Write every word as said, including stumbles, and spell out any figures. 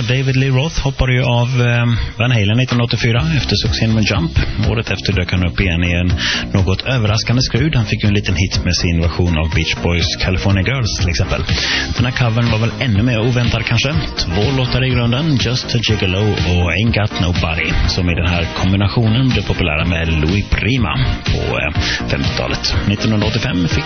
David Lee Roth hoppade ju av eh, Van Halen nittonhundraåttiofyra efter succén med Jump. Året efter dök han upp igen i en något överraskande skrud. Han fick ju en liten hit med sin version av Beach Boys California Girls till exempel. Den här covern var väl ännu mer oväntad kanske. Två låtar i grunden, Just a Gigolo och Ain't Got Nobody, som i den här kombinationen blev populära med Louis Prima på eh, femtiotalet. nittonhundraåttiofem fick